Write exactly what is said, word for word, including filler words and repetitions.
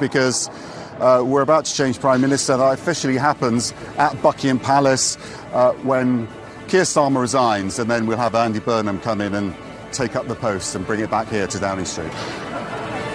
because uh, we're about to change Prime Minister. That officially happens at Buckingham Palace uh, when Keir Starmer resigns, and then we'll have Andy Burnham come in and take up the post and bring it back here to Downing Street.